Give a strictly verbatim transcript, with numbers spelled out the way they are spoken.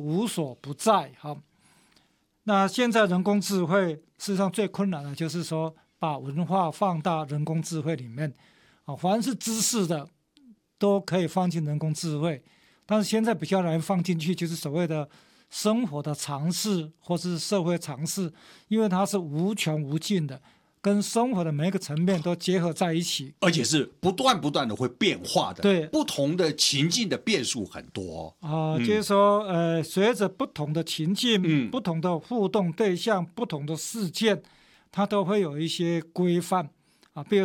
无所不在。好，那现在人工智慧事实上最困难的就是说把文化放大人工智慧里面，啊，凡是知识的都可以放进人工智慧，但是现在比较难放进去，就是所谓的生活的常识或是社会常识，因为它是无穷无尽的，跟生活的每一个层面都结合在一起， 而且是不断不断的会变化的， 对， 不同的情境的变数很多啊、 嗯就是说，呃，随着不同的情境、 嗯不同的互动对象、不同的事件，它都会有一些规范啊，比如